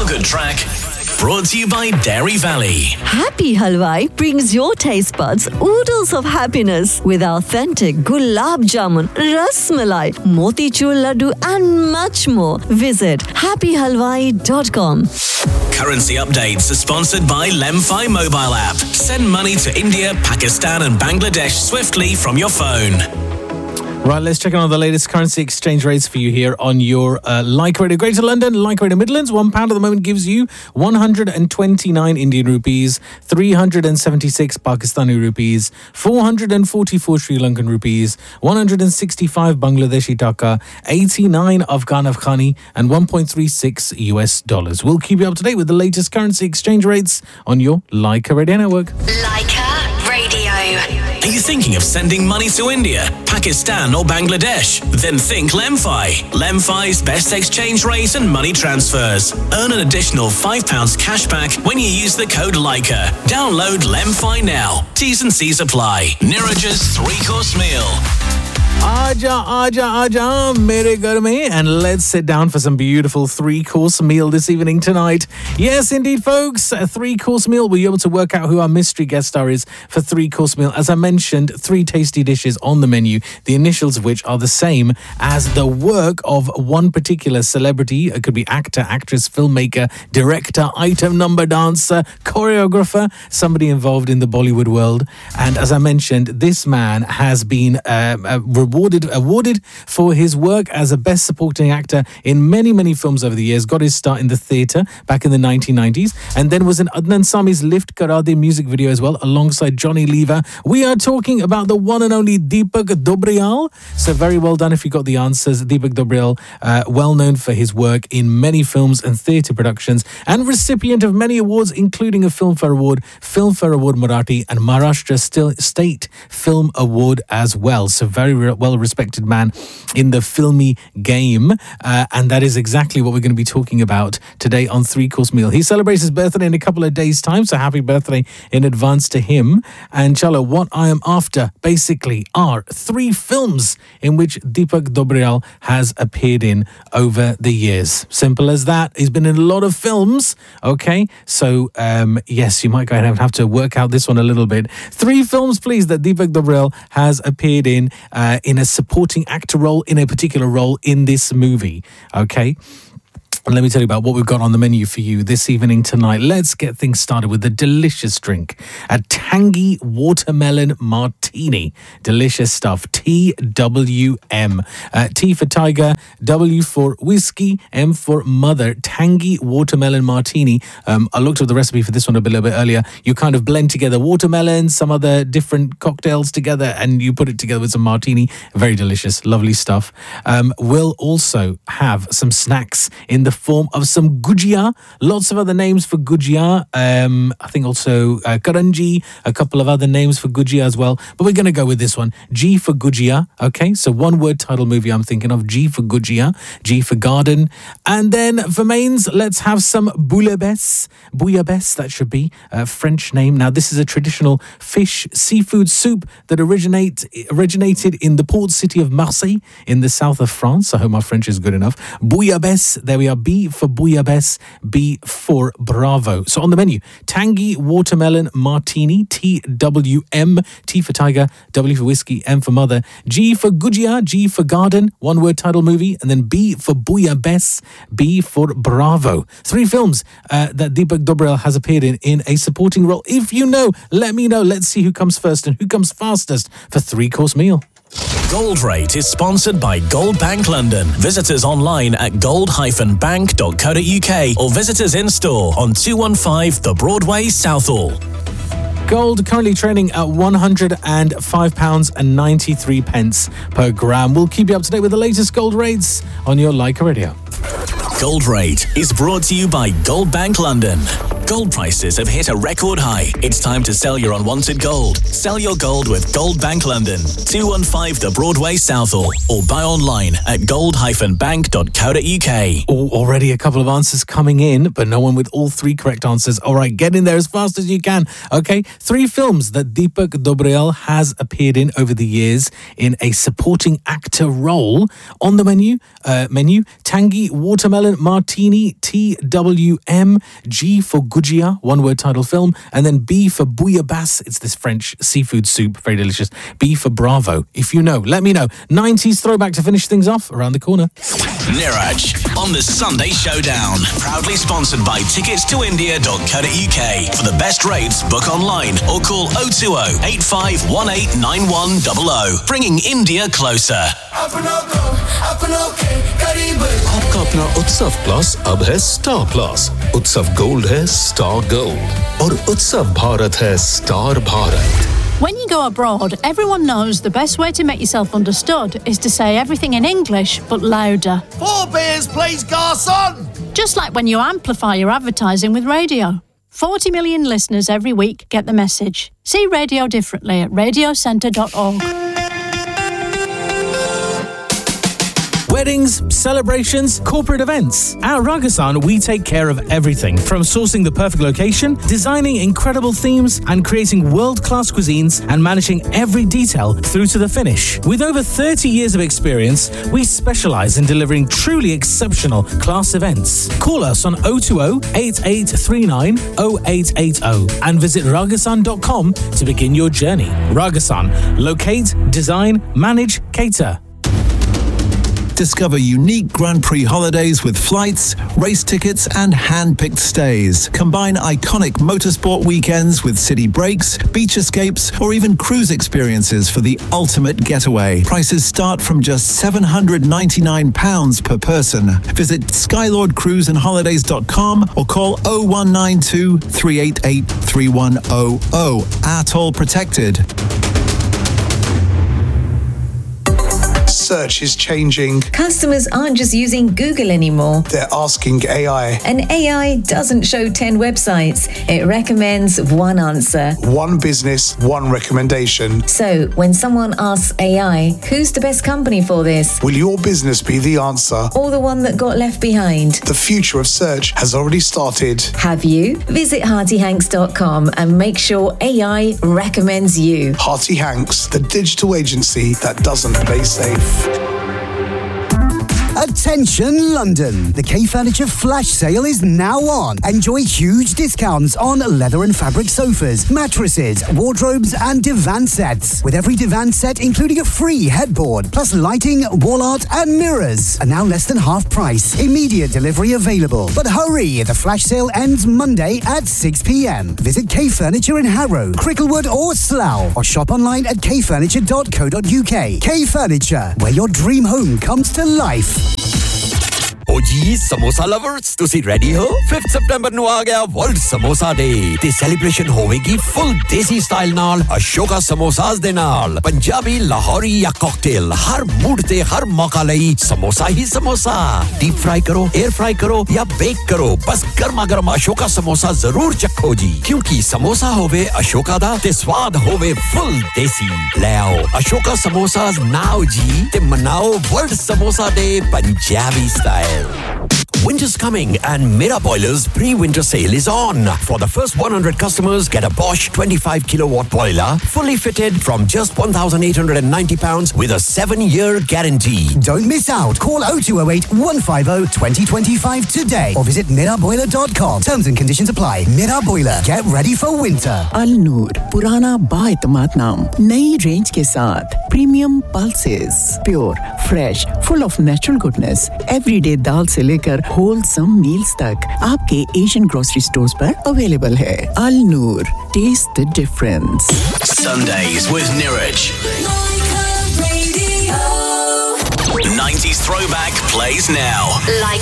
feel-good track brought to you by Dairy Valley. Happy Halwai brings your taste buds oodles of happiness with authentic gulab jamun, ras malai, motichur laddu and much more. Visit happyhalwai.com. Currency updates are sponsored by Lemfi mobile app. Send money to India, Pakistan and Bangladesh swiftly from your phone. Right, let's check on the latest currency exchange rates for you here on your Like Radio Greater London, Like Radio Midlands. £1 at the moment gives you 129 Indian rupees, 376 Pakistani rupees, 444 Sri Lankan rupees, 165 Bangladeshi taka, 89 Afghan Afghani, and 1.36 US dollars. We'll keep you up to date with the latest currency exchange rates on your Leica Radio Network. Leica Radio. Are you thinking of sending money to India, Pakistan or Bangladesh? Then think Lemfi. Lemfi's best exchange rate and money transfers. Earn an additional £5 cashback when you use the code Leica. Download Lemfi now. T's and C's apply. Niraj's 3-course meal. Aja, mere ghar mein, and let's sit down for some beautiful 3-course meal this evening tonight. Yes, indeed, folks, a 3-course meal. Were you able to work out who our mystery guest star is for 3-course meal? As I mentioned, 3 tasty dishes on the menu, the initials of which are the same as the work of one particular celebrity. It could be actor, actress, filmmaker, director, item number dancer, choreographer, somebody involved in the Bollywood world. And as I mentioned, this man has been awarded for his work as a best supporting actor in many films over the years. Got his start in the theatre back in the 1990s, and then was in Adnan Sami's Lift Kara De music video as well, alongside Johnny Lever. We are talking about the one and only Deepak Dobriyal. So very well done if you got the answers. Deepak Dobriyal, well known for his work in many films and theatre productions, and recipient of many awards, including a Filmfare Award Marathi, and Maharashtra State Film Award as well. So very well-respected man in the filmy game, and that is exactly what we're going to be talking about today on 3-Course Meal. He celebrates his birthday in a couple of days' time, so happy birthday in advance to him. And Chalo, what I am after basically are 3 films in which Deepak Dobriyal has appeared in over the years. Simple as that. He's been in a lot of films, okay? So, yes, you might go ahead and have to work out this one a little bit. 3 films, please, that Deepak Dobriyal has appeared in a supporting actor role, in a particular role in this movie, okay? And let me tell you about what we've got on the menu for you this evening tonight. Let's get things started with a delicious drink. A tangy watermelon martini. Delicious stuff. TWM. T for tiger, W for whiskey, M for mother. Tangy watermelon martini. I looked up the recipe for this one a little bit earlier. You kind of blend together watermelon, some other different cocktails together, and you put it together with some martini. Very delicious. Lovely stuff. We'll also have some snacks in the form of some gujia. Lots of other names for gujia. I think also karanji, a couple of other names for gujia as well. But we're going to go with this one. G for gujia. Okay, so one word title movie I'm thinking of. G for gujia. G for garden. And then for mains, let's have some bouillabaisse. Bouillabaisse, that should be a French name. Now, this is a traditional fish seafood soup that originated in the port city of Marseille in the south of France. I hope my French is good enough. Bouillabaisse, there we are. B for bouillabaisse, B for bravo. So on the menu, tangy watermelon martini, TWM, T for tiger, W for whiskey, M for mother, G for gujia, G for garden, one word title movie, and then B for bouillabaisse, B for bravo. 3 films that Deepak Dobriyal has appeared in a supporting role. If you know, let me know. Let's see who comes first and who comes fastest for 3-Course Meal. Gold Rate is sponsored by Gold Bank London. Visit us online at gold-bank.co.uk or visit us in store on 215 The Broadway, Southall. Gold currently trading at £105.93 per gram. We'll keep you up to date with the latest gold rates on your Leica Radio. Gold Rate is brought to you by Gold Bank London. Gold prices have hit a record high. It's time to sell your unwanted gold. Sell your gold with Gold Bank London, 215 The Broadway, Southall, or buy online at gold-bank.co.uk. Already a couple of answers coming in, but no one with all three correct answers. All right, get in there as fast as you can. Okay, 3 films that Deepak Dobriyal has appeared in over the years in a supporting actor role. On the menu, Tangy Watermelon Martini, TWM, G for Gujia, one-word title film, and then B for Bouillabaisse. It's this French seafood soup, very delicious. B for Bravo. If you know, let me know. 90s throwback to finish things off around the corner. Niraj on the Sunday Showdown. Proudly sponsored by ticketstoindia.co.uk. For the best rates, book online or call 020 8518 9100. Bringing India closer. आपका अपना उत्सव plus अब है star plus. उत्सव gold है star gold और उत्सव भारत है star Bharat. When you go abroad, everyone knows the best way to make yourself understood is to say everything in English but louder. 4 beers, please, garçon! Just like when you amplify your advertising with radio. 40 million listeners every week get the message. See radio differently at radiocentre.org. Weddings, celebrations, corporate events. At Ragasan, we take care of everything from sourcing the perfect location, designing incredible themes, and creating world-class cuisines and managing every detail through to the finish. With over 30 years of experience, we specialize in delivering truly exceptional class events. Call us on 020 8839 0880 and visit ragasan.com to begin your journey. Ragasan. Locate, design, manage, cater. Discover unique Grand Prix holidays with flights, race tickets and hand-picked stays. Combine iconic motorsport weekends with city breaks, beach escapes or even cruise experiences for the ultimate getaway. Prices start from just £799 per person. Visit skylordcruiseandholidays.com or call 0192 388 3100. Atoll protected. Search is changing. Customers aren't just using Google anymore. They're asking AI. And AI doesn't show 10 websites. It recommends one answer. One business, one recommendation. So, when someone asks AI, who's the best company for this? Will your business be the answer? Or the one that got left behind? The future of search has already started. Have you? Visit HeartyHanks.com and make sure AI recommends you. Hearty Hanks, the digital agency that doesn't play safe. Attention London! The K Furniture Flash Sale is now on. Enjoy huge discounts on leather and fabric sofas, mattresses, wardrobes and divan sets. With every divan set including a free headboard, plus lighting, wall art and mirrors. And now less than half price. Immediate delivery available. But hurry! The Flash Sale ends Monday at 6 p.m. Visit K Furniture in Harrow, Cricklewood or Slough. Or shop online at kfurniture.co.uk. K Furniture, where your dream home comes to life. Oh ji samosa lovers तुसी ready हो 5th सितंबर ਨੂੰ ਆ ਗਿਆ world samosa ਡੇ ਤੇ celebration ਹੋਵੇਗੀ ਫੁੱਲ ਦੇਸੀ style ਨਾਲ ਅਸ਼ੋਕਾ ਸਮੋਸਾਸ ਦੇ ਨਾਲ ਪੰਜਾਬੀ ਲਾਹੌਰੀ ਜਾਂ ਕਾਕਟੇਲ ਹਰ ਮੂਡ ਤੇ ਹਰ ਮੌਕਾ ਲਈ ਸਮੋਸਾ ਹੀ ਸਮੋਸਾ ਡੀਪ ਫਰਾਈ ਕਰੋ 에ਅਰ ਫਰਾਈ ਕਰੋ ਜਾਂ ਬੇਕ ਕਰੋ ਬਸ ਗਰਮਾ ਗਰਮ ਅਸ਼ੋਕਾ ਸਮੋਸਾ ਜ਼ਰੂਰ ਚੱਖੋ ਜੀ ਕਿਉਂਕਿ ਸਮੋਸਾ ਹੋਵੇ ਅਸ਼ੋਕਾ ਦਾ ਤੇ ਸਵਾਦ ਹੋਵੇ ਫੁੱਲ ਦੇਸੀ ਲੈ ਆਓ ਅਸ਼ੋਕਾ ਸਮੋਸਾਸ ਨਾਓ ਜੀ ਤੇ ਮਨਾਓ world samosa day Punjabi style Winter's coming and Mera Boiler's pre-winter sale is on. For the first 100 customers, get a Bosch 25 kilowatt boiler, fully fitted from just £1,890 with a 7-year guarantee. Don't miss out. Call 0208 150 2025 today or visit miraboiler.com. Terms and conditions apply. Mera Boiler. Get ready for winter. Al Noor, पुराना बाएतमाद नाम नई range के साथ premium pulses pure fresh full of natural goodness everyday दाल से लेकर wholesome meals तक आपके Asian grocery stores पर अवेलेबल है अल नूर test the difference Sundays with Niraj. 90s throwback plays now. Like